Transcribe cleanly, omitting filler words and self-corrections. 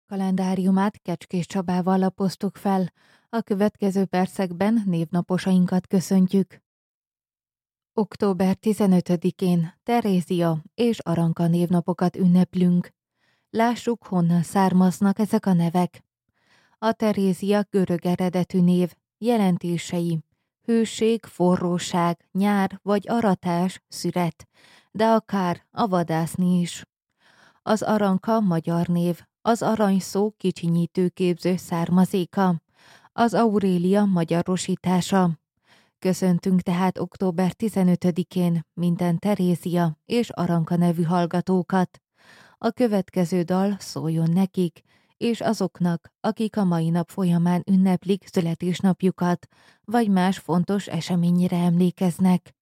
Kalendáriumát Kecskés Csabával lapoztuk fel. A következő percekben névnaposainkat köszöntjük. Október 15-én Terézia és Aranka névnapokat ünneplünk. Lássuk, honnan származnak ezek a nevek. A Terézia görög eredetű név, jelentései: hőség, forróság, nyár vagy aratás, szüret, de akár a vadászni is. Az Aranka magyar név, az arany szó kicsinyítőképző származéka, az Aurélia magyarosítása. Köszöntünk tehát október 15-én minden Terézia és Aranka nevű hallgatókat. A következő dal szóljon nekik, és azoknak, akik a mai nap folyamán ünneplik születésnapjukat, vagy más fontos eseményre emlékeznek.